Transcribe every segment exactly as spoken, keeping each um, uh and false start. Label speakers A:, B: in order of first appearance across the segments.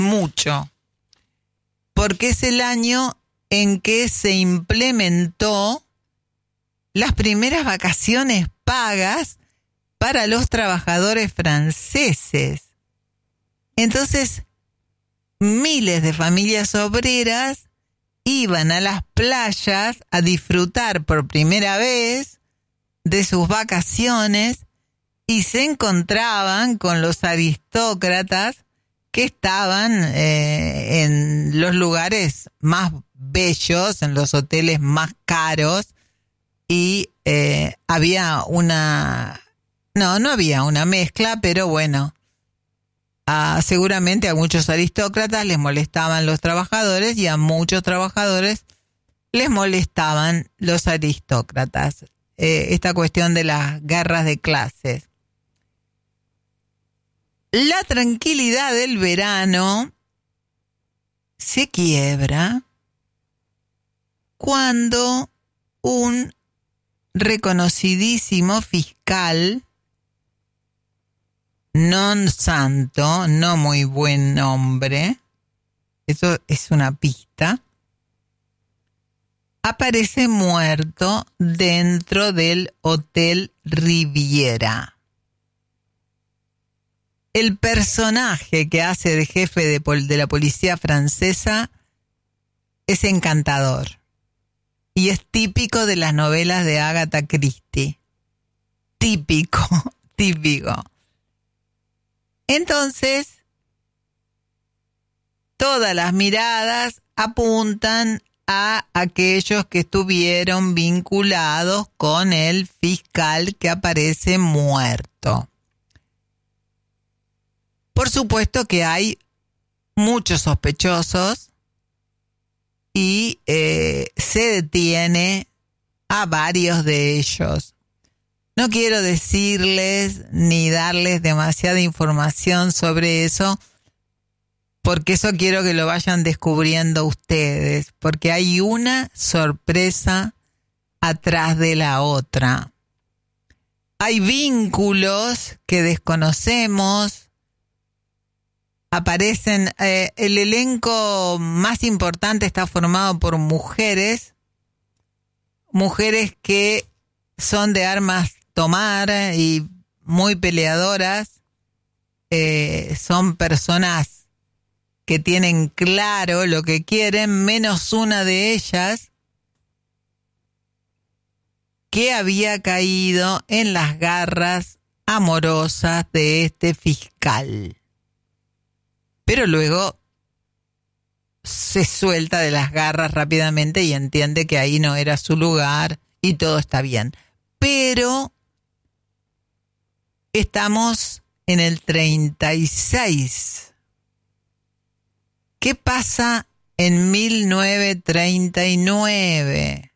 A: mucho, porque es el año en que se implementó las primeras vacaciones pagas para los trabajadores franceses. Entonces, miles de familias obreras iban a las playas a disfrutar por primera vez de sus vacaciones y se encontraban con los aristócratas que estaban eh, en los lugares más bellos, en los hoteles más caros, y eh, había una... No, no había una mezcla, pero bueno, a, seguramente a muchos aristócratas les molestaban los trabajadores y a muchos trabajadores les molestaban los aristócratas. Eh, esta cuestión de las guerras de clases. La tranquilidad del verano se quiebra cuando un reconocidísimo fiscal, non santo, no muy buen hombre, eso es una pista, aparece muerto dentro del Hotel Riviera. El personaje que hace de jefe de, pol- de la policía francesa es encantador y es típico de las novelas de Agatha Christie. Típico, típico. Entonces, todas las miradas apuntan a aquellos que estuvieron vinculados con el fiscal que aparece muerto. Por supuesto que hay muchos sospechosos y eh, se detiene a varios de ellos. No quiero decirles ni darles demasiada información sobre eso, porque eso quiero que lo vayan descubriendo ustedes, porque hay una sorpresa atrás de la otra. Hay vínculos que desconocemos. Aparecen, eh, el elenco más importante está formado por mujeres, mujeres que son de armas tomar y muy peleadoras, eh, son personas que tienen claro lo que quieren, menos una de ellas que había caído en las garras amorosas de este fiscal. Pero luego se suelta de las garras rápidamente y entiende que ahí no era su lugar y todo está bien. Pero estamos en el treinta y seis. ¿Qué pasa en mil novecientos treinta y nueve?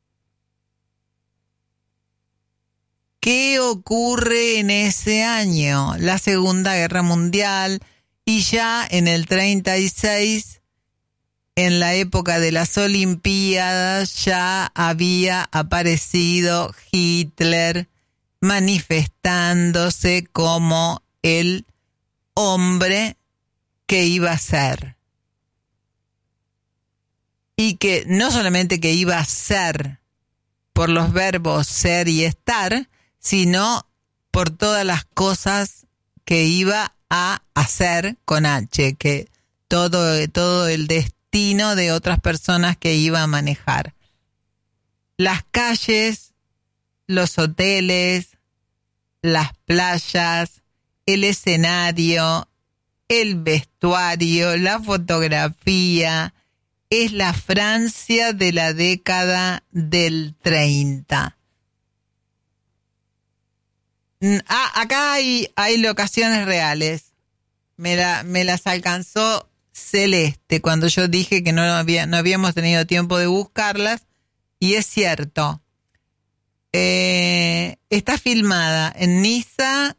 A: ¿Qué ocurre en ese año? La Segunda Guerra Mundial. Y ya en el treinta y seis, en la época de las Olimpiadas, ya había aparecido Hitler manifestándose como el hombre que iba a ser. Y que no solamente que iba a ser por los verbos ser y estar, sino por todas las cosas que iba a hacer con H, que todo, todo el destino de otras personas que iba a manejar. Las calles, los hoteles, las playas, el escenario, el vestuario, la fotografía, es la Francia de la década del treinta. Ah, acá hay, hay locaciones reales. Me, la, me las alcanzó Celeste cuando yo dije que no, había, no habíamos tenido tiempo de buscarlas. Y es cierto. Eh, está filmada en Niza,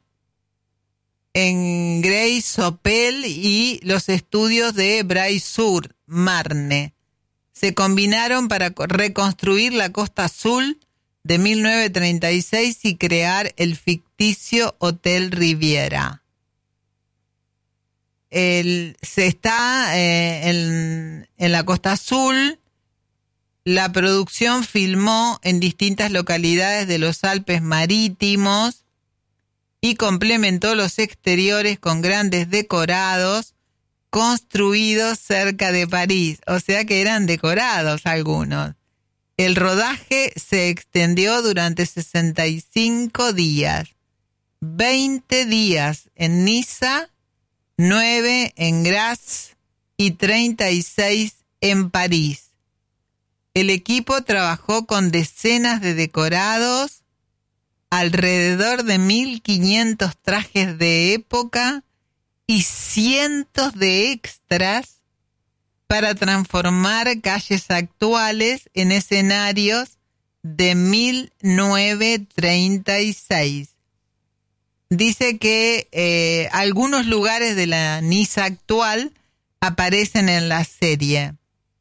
A: en Grey-Soppel y los estudios de Bray-sur-Marne. Se combinaron para reconstruir la Costa Azul de mil novecientos treinta y seis y crear el ficticio Hotel Riviera. el, se está eh, en, en la Costa Azul. La producción filmó en distintas localidades de los Alpes Marítimos y complementó los exteriores con grandes decorados construidos cerca de París. O sea que eran decorados algunos. El rodaje se extendió durante sesenta y cinco días. veinte días en Niza, nueve en Grasse y treinta y seis en París. El equipo trabajó con decenas de decorados, alrededor de mil quinientos trajes de época y cientos de extras para transformar calles actuales en escenarios de mil novecientos treinta y seis. Dice que eh, algunos lugares de la Niza actual aparecen en la serie.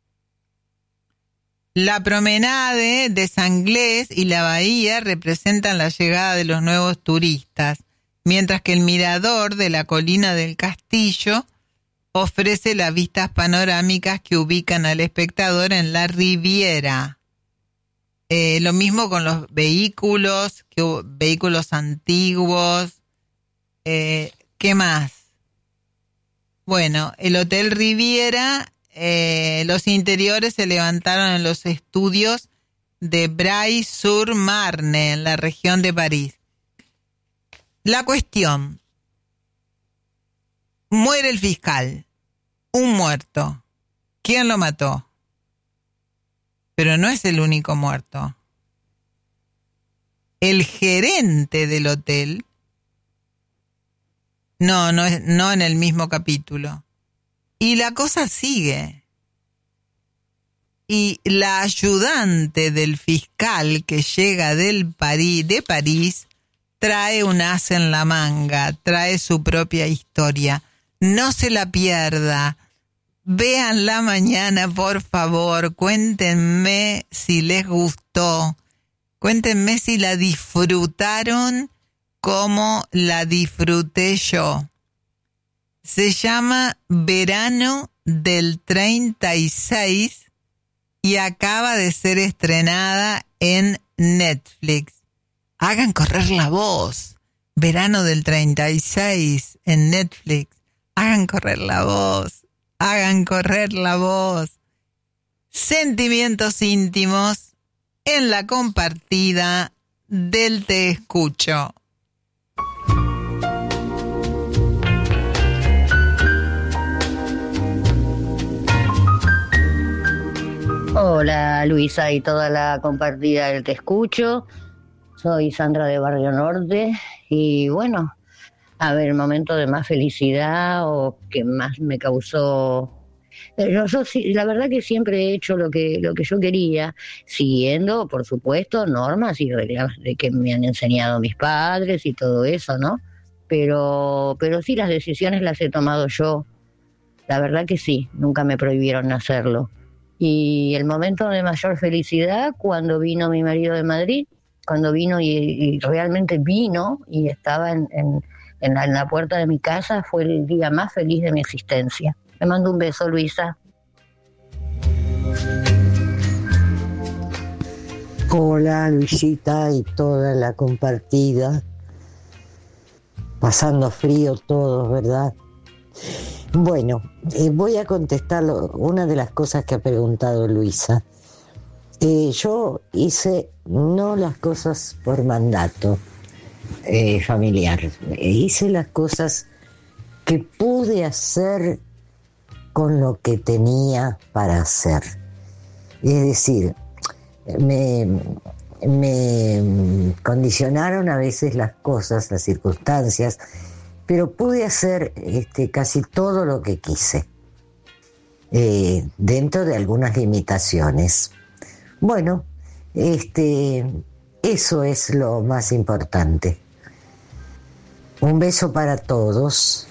A: La promenade de Sanglés y la bahía representan la llegada de los nuevos turistas, mientras que el mirador de la colina del castillo ofrece las vistas panorámicas que ubican al espectador en la Riviera. Eh, lo mismo con los vehículos, que, vehículos antiguos. Eh, ¿Qué más? Bueno, el Hotel Riviera... Eh, los interiores se levantaron en los estudios de Bray-sur-Marne, en la región de París. La cuestión: muere el fiscal, un muerto. ¿Quién lo mató? Pero no es el único muerto. El gerente del hotel, no, no, es, no en el mismo capítulo. Y la cosa sigue. Y la ayudante del fiscal que llega del París, de París trae un as en la manga, trae su propia historia. No se la pierda. Véanla mañana, por favor. Cuéntenme si les gustó. Cuéntenme si la disfrutaron como la disfruté yo. Se llama Verano del treinta y seis y acaba de ser estrenada en Netflix. Hagan correr la voz. Verano del treinta y seis en Netflix. Hagan correr la voz. Hagan correr la voz. Sentimientos íntimos en la compartida del Te Escucho.
B: Hola Luisa y toda la compartida del Te Escucho. Soy Sandra de Barrio Norte y bueno, a ver, el momento de más felicidad o que más me causó... Yo, yo, la verdad que siempre he hecho lo que, lo que yo quería, siguiendo, por supuesto, normas y reglas de que me han enseñado mis padres y todo eso, ¿no? Pero, pero sí, las decisiones las he tomado yo. La verdad que sí, nunca me prohibieron hacerlo. Y el momento de mayor felicidad, cuando vino mi marido de Madrid, cuando vino y, y realmente vino y estaba en, en, en, la, en la puerta de mi casa, fue el día más feliz de mi existencia. Te mando un beso, Luisa.
C: Hola, Luisita y toda la compartida. Pasando frío todos, ¿verdad? Bueno, eh, voy a contestar una de las cosas que ha preguntado Luisa. Eh, yo hice no las cosas por mandato eh, familiar, hice las cosas que pude hacer con lo que tenía para hacer. Es decir, me, me condicionaron a veces las cosas, las circunstancias, pero pude hacer este, casi todo lo que quise, eh, dentro de algunas limitaciones. Bueno, este, eso es lo más importante. Un beso para todos.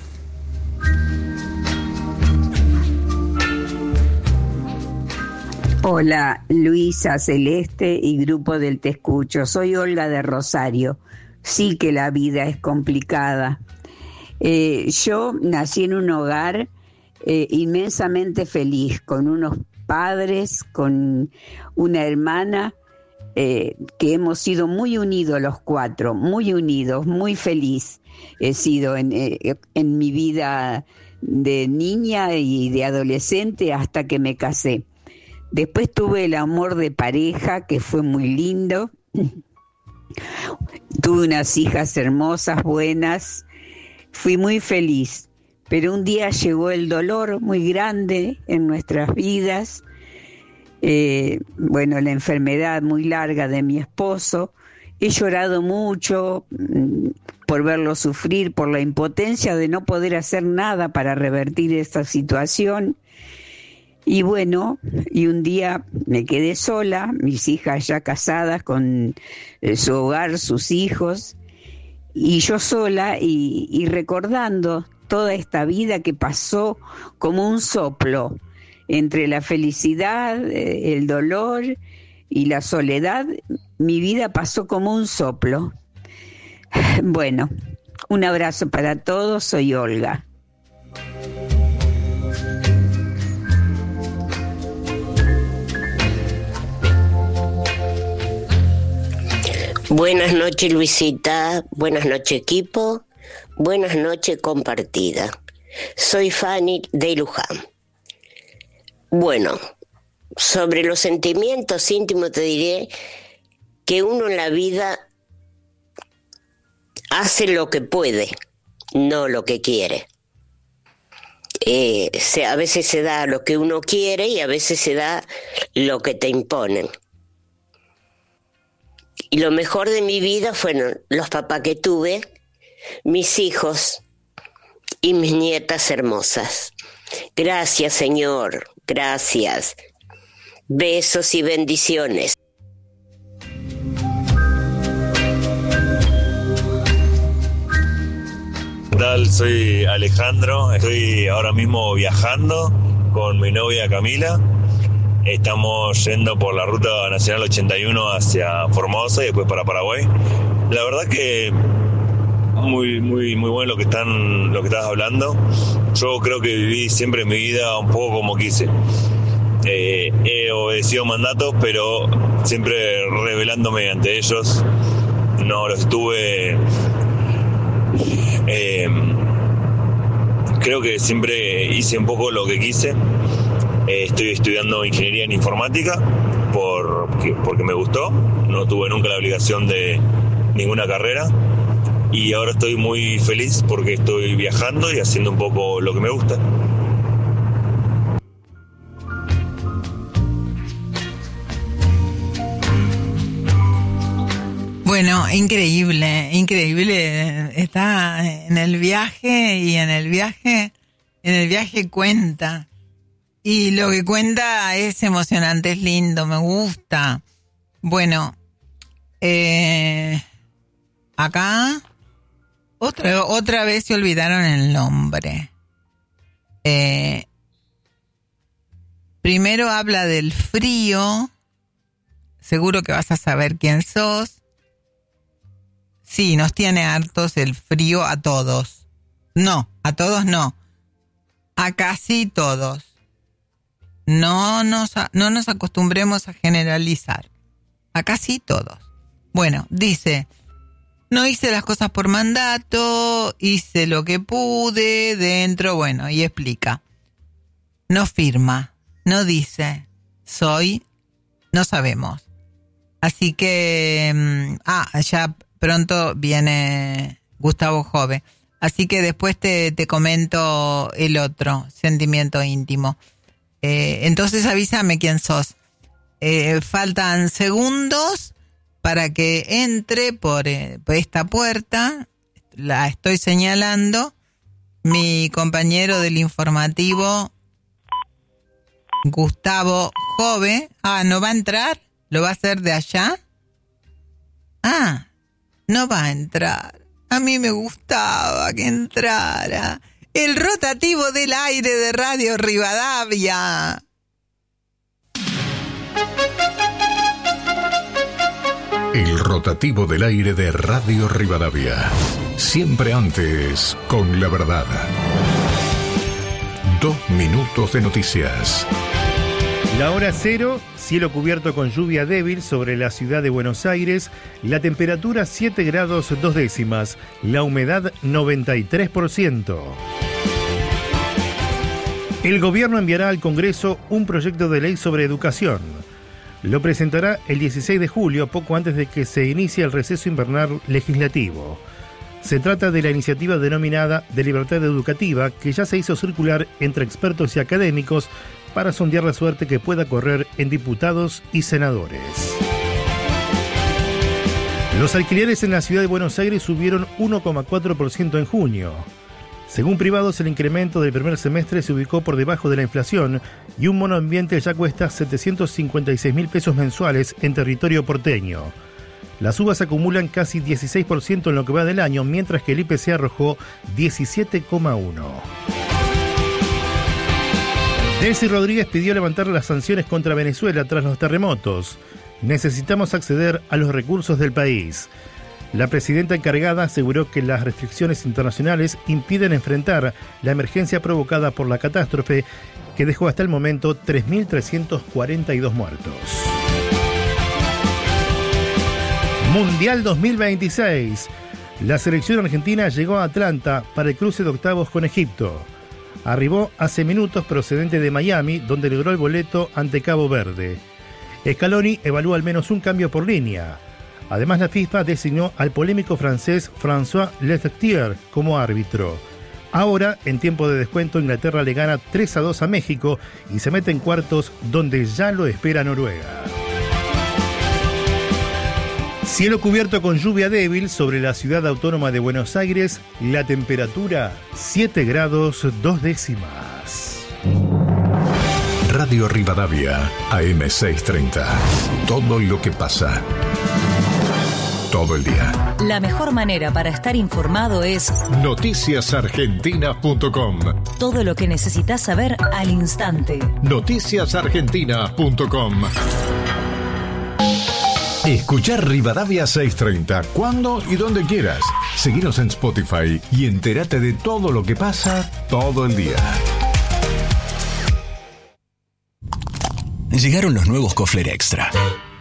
D: Hola, Luisa, Celeste y grupo del Te Escucho. Soy Olga de Rosario. Sí que la vida es complicada. Eh, yo nací en un hogar eh, inmensamente feliz, con unos padres, con una hermana, eh, que hemos sido muy unidos los cuatro, muy unidos, muy feliz. He sido en, eh, en mi vida de niña y de adolescente hasta que me casé. Después tuve el amor de pareja, que fue muy lindo. Tuve unas hijas hermosas, buenas. Fui muy feliz. Pero un día llegó el dolor muy grande en nuestras vidas. Eh, bueno, la enfermedad muy larga de mi esposo. He llorado mucho mmm, por verlo sufrir, por la impotencia de no poder hacer nada para revertir esta situación. Y bueno, y un día me quedé sola, mis hijas ya casadas con eh, su hogar, sus hijos, y yo sola y, y recordando toda esta vida que pasó como un soplo, entre la felicidad, eh, el dolor y la soledad, mi vida pasó como un soplo. Bueno, un abrazo para todos, soy Olga.
E: Buenas noches, Luisita. Buenas noches, equipo. Buenas noches, compartida. Soy Fanny de Luján. Bueno, sobre los sentimientos íntimos te diré que uno en la vida hace lo que puede, no lo que quiere. Eh, se, a veces se da lo que uno quiere y a veces se da lo que te imponen. Y lo mejor de mi vida fueron los papás que tuve, mis hijos y mis nietas hermosas. Gracias, Señor, gracias. Besos y bendiciones.
F: ¿Qué tal? Soy Alejandro, estoy ahora mismo viajando con mi novia Camila. Estamos yendo por la ruta nacional ochenta y uno hacia Formosa y después para Paraguay. La verdad que muy muy muy bueno lo que están lo que estás hablando. Yo creo que viví siempre mi vida un poco como quise. Eh, he obedecido mandatos, pero siempre rebelándome ante ellos. No los estuve. Eh, creo que siempre hice un poco lo que quise. Eh, estoy estudiando ingeniería en informática por, porque, porque me gustó. No tuve nunca la obligación de ninguna carrera. Y ahora estoy muy feliz porque estoy viajando y haciendo un poco lo que me gusta.
A: Bueno, increíble, increíble. Está en el viaje y en el viaje, en el viaje cuenta. Y lo que cuenta es emocionante, es lindo, me gusta. Bueno, eh, acá otra, otra vez se olvidaron el nombre. Eh, primero habla del frío. Seguro que vas a saber quién sos. Sí, nos tiene hartos el frío a todos. No, a todos no. A casi todos. No nos, no nos acostumbremos a generalizar. A casi todos. Bueno, dice, no hice las cosas por mandato, hice lo que pude dentro, bueno, y explica. No firma, no dice, soy, no sabemos. Así que, ah, ya pronto viene Gustavo Jove. Así que después te, te comento el otro, sentimiento íntimo. Eh, entonces avísame quién sos. Eh, faltan segundos para que entre por, eh, por esta puerta. La estoy señalando. Mi compañero del informativo, Gustavo Jove. Ah, ¿no va a entrar? ¿Lo va a hacer de allá? Ah, no va a entrar. A mí me gustaba que entrara. El rotativo del aire de Radio Rivadavia.
G: El rotativo del aire de Radio Rivadavia. Siempre antes, con la verdad. Dos minutos de noticias.
H: La hora cero, cielo cubierto con lluvia débil sobre la ciudad de Buenos Aires, la temperatura siete grados dos décimas, la humedad noventa y tres por ciento. El gobierno enviará al Congreso un proyecto de ley sobre educación. Lo presentará el dieciséis de julio, poco antes de que se inicie el receso invernal legislativo. Se trata de la iniciativa denominada de libertad educativa, que ya se hizo circular entre expertos y académicos para sondear la suerte que pueda correr en diputados y senadores. Los alquileres en la ciudad de Buenos Aires subieron uno coma cuatro por ciento en junio. Según privados, el incremento del primer semestre se ubicó por debajo de la inflación y un monoambiente ya cuesta setecientos cincuenta y seis mil pesos mensuales en territorio porteño. Las subas acumulan casi dieciséis por ciento en lo que va del año, mientras que el I P C arrojó diecisiete coma uno por ciento. Delcy Rodríguez pidió levantar las sanciones contra Venezuela tras los terremotos. Necesitamos acceder a los recursos del país. La presidenta encargada aseguró que las restricciones internacionales impiden enfrentar la emergencia provocada por la catástrofe, que dejó hasta el momento tres mil trescientos cuarenta y dos muertos. Mundial dos mil veintiséis. La selección argentina llegó a Atlanta para el cruce de octavos con Egipto. Arribó hace minutos procedente de Miami, donde logró el boleto ante Cabo Verde. Scaloni evalúa al menos un cambio por línea. Además, la FIFA designó al polémico francés François Letectier como árbitro. Ahora, en tiempo de descuento, Inglaterra le gana tres a dos a México y se mete en cuartos, donde ya lo espera Noruega. Cielo cubierto con lluvia débil sobre la ciudad autónoma de Buenos Aires, la temperatura siete grados dos décimas.
G: Radio Rivadavia, A M seiscientos treinta. Todo lo que pasa. Todo el día.
I: La mejor manera para estar informado es
G: noticias argentinas punto com.
I: Todo lo que necesitas saber al instante.
G: noticias argentinas punto com. Escuchar Rivadavia seiscientos treinta cuando y donde quieras. Seguinos en Spotify y entérate de todo lo que pasa todo el día.
J: Llegaron los nuevos Kofler Extra.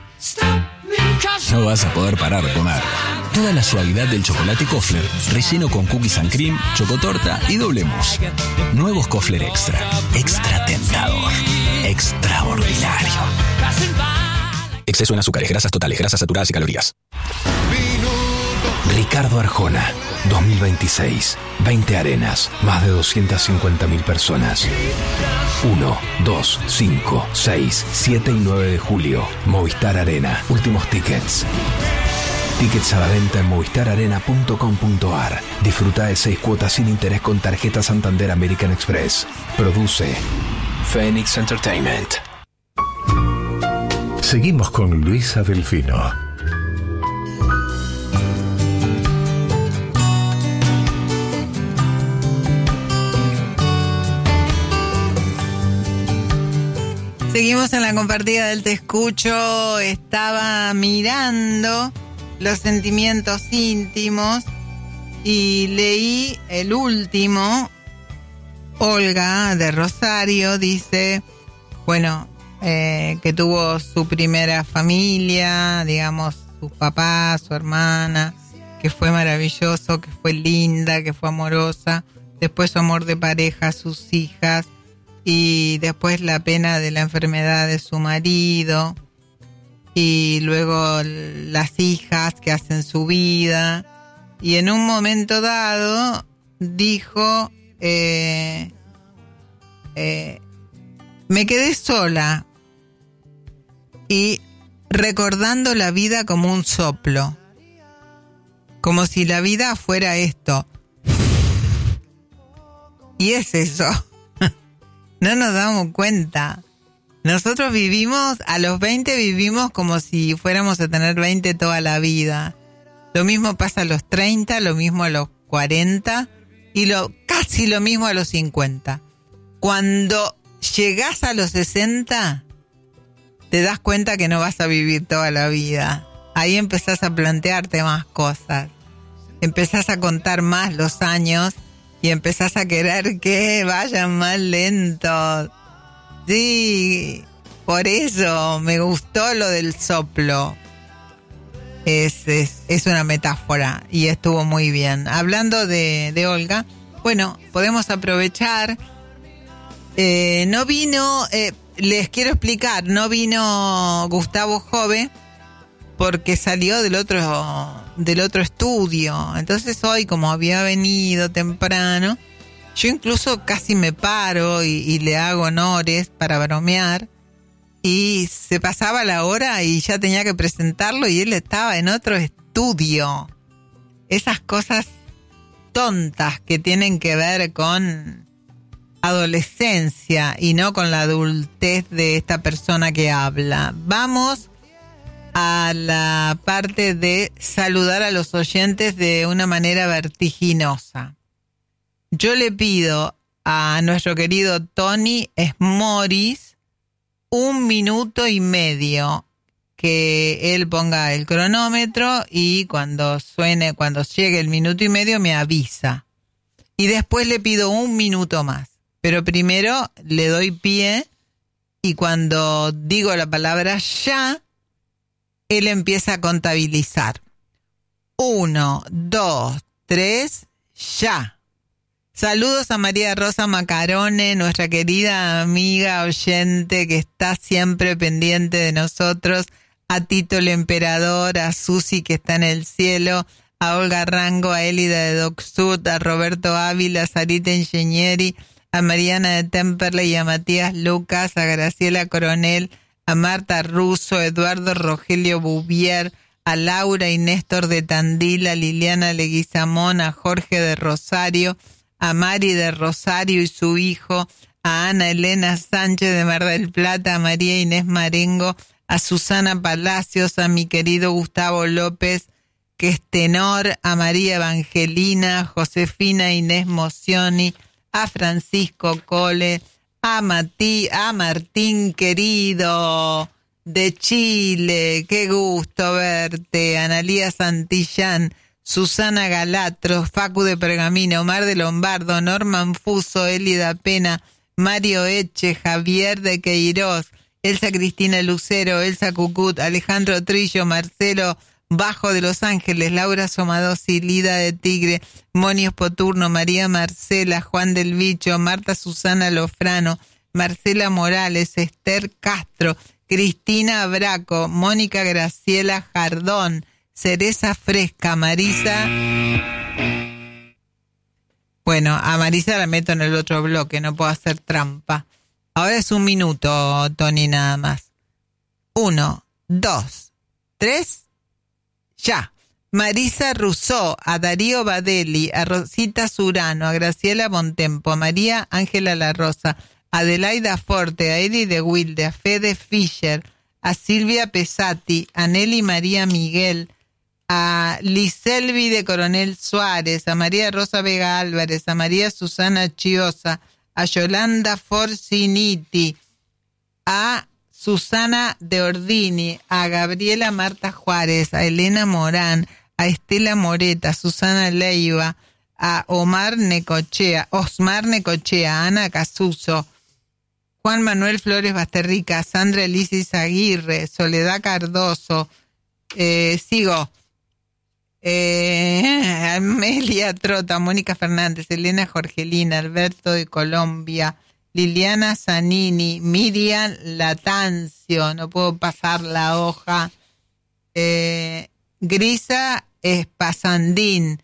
J: No vas a poder parar de comer. Toda la suavidad del chocolate Kofler, relleno con cookies and cream, chocotorta y doble mousse. Nuevos Kofler Extra. Extra tentador. Extraordinario. Exceso en azúcares, grasas totales, grasas saturadas y calorías. Ricardo Arjona, dos mil veintiséis. veinte arenas, más de doscientas cincuenta mil personas. uno, dos, cinco, seis, siete y nueve de julio. Movistar Arena. Últimos tickets. Tickets a la venta en movistar arena punto com punto ar. Disfruta de seis cuotas sin interés con tarjeta Santander American Express. Produce Phoenix Entertainment.
G: Seguimos con Luisa Delfino.
A: Seguimos en la compartida del Te Escucho. Estaba mirando los sentimientos íntimos y leí el último. Olga de Rosario dice, bueno, eh, que tuvo su primera familia, digamos, su papá, su hermana, que fue maravilloso, que fue linda, que fue amorosa. Después su amor de pareja, sus hijas. Y después la pena de la enfermedad de su marido, y luego las hijas que hacen su vida, y en un momento dado dijo, eh, eh, me quedé sola y recordando la vida como un soplo, como si la vida fuera esto, y es eso. No nos damos cuenta. Nosotros vivimos, a los veinte vivimos como si fuéramos a tener veinte toda la vida. Lo mismo pasa a los treinta, lo mismo a los cuarenta y lo casi lo mismo a los cincuenta. Cuando llegás a los sesenta, te das cuenta que no vas a vivir toda la vida. ahí empezás a plantearte más cosas. Empezás a contar más los años y empezás a querer que vayan más lentos. Sí, por eso me gustó lo del soplo. Es, es, es una metáfora y estuvo muy bien. Hablando de, de Olga, bueno, podemos aprovechar. Eh, no vino, eh, les quiero explicar, no vino Gustavo Jove porque salió del otro, del otro estudio. Entonces hoy, como había venido temprano, yo incluso casi me paro y, y le hago honores para bromear. Y se pasaba la hora y ya tenía que presentarlo y él estaba en otro estudio. Esas cosas tontas que tienen que ver con adolescencia y no con la adultez de esta persona que habla. Vamos a la parte de saludar a los oyentes de una manera vertiginosa. Yo le pido a nuestro querido Tony Smoris un minuto y medio, que él ponga el cronómetro y cuando suene, cuando llegue el minuto y medio me avisa. Y después le pido un minuto más. Pero primero le doy pie y cuando digo la palabra ya, él empieza a contabilizar. Uno, dos, tres, ya. Saludos a María Rosa Macarone, nuestra querida amiga oyente que está siempre pendiente de nosotros, a Tito el Emperador, a Susi que está en el cielo, a Olga Rango, a Elida de Doc Sud, a Roberto Ávila, a Sarita Ingenieri, a Mariana de Temperley y a Matías Lucas, a Graciela Coronel, a Marta Russo, a Eduardo Rogelio Bouvier, a Laura y Néstor de Tandil, a Liliana Leguizamón, a Jorge de Rosario, a Mari de Rosario y su hijo, a Ana Elena Sánchez de Mar del Plata, a María Inés Marengo, a Susana Palacios, a mi querido Gustavo López, que es tenor, a María Evangelina, a Josefina Inés Mocioni, a Francisco Cole, a, Mati, a Martín querido de Chile, qué gusto verte, a Analía Santillán, Susana Galatro, Facu de Pergamino, Omar de Lombardo, Norman Fuso, Elida Pena, Mario Eche, Javier de Queiroz, Elsa Cristina Lucero, Elsa Cucut, Alejandro Trillo, Marcelo Bajo de Los Ángeles, Laura Somadosi, Lida de Tigre, Monios Poturno, María Marcela, Juan del Bicho, Marta Susana Lofrano, Marcela Morales, Esther Castro, Cristina Braco, Mónica Graciela Jardón, Cereza Fresca, Marisa. Bueno, a Marisa la meto en el otro bloque, no puedo hacer trampa. Ahora es un minuto, Tony, nada más. Uno, dos, tres, ya. Marisa Rousseau, a Darío Badelli, a Rosita Surano, a Graciela Bontempo, a María Ángela La Rosa, a Adelaida Forte, a Eddie de Wilde, a Fede Fischer, a Silvia Pesati, a Nelly María Miguel, a Liselvi de Coronel Suárez, a María Rosa Vega Álvarez, a María Susana Chiosa, a Yolanda Forciniti, a Susana de Ordini, a Gabriela Marta Juárez, a Elena Morán, a Estela Moreta, a Susana Leiva, a Omar Necochea, Osmar Necochea, a Ana Casuso, Juan Manuel Flores Basterrica, a Sandra Elisis Aguirre, Soledad Cardoso, eh, sigo, Eh, Amelia Trota, Mónica Fernández, Elena Jorgelina, Alberto de Colombia, Liliana Zanini, Miriam Latancio, no puedo pasar la hoja, eh, Grisa Espasandín.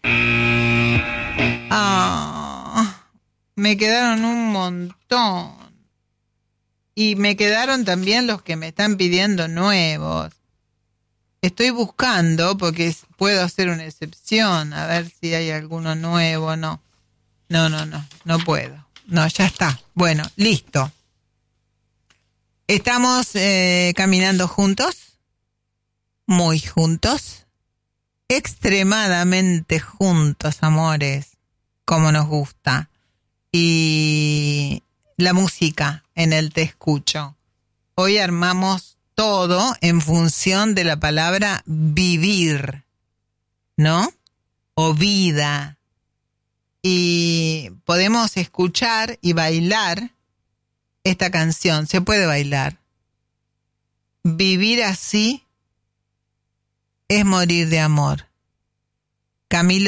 A: Ah, me quedaron un montón. Y me quedaron también los que me están pidiendo nuevos. Estoy buscando porque puedo hacer una excepción, a ver si hay alguno nuevo. No, no, no, no, no puedo. No, ya está. Bueno, listo. Estamos eh, caminando juntos, muy juntos, extremadamente juntos, amores, como nos gusta. Y la música en el Te Escucho. Hoy armamos todo en función de la palabra vivir, ¿no? O vida. Y podemos escuchar y bailar esta canción. Se puede bailar. Vivir así es morir de amor. Camilo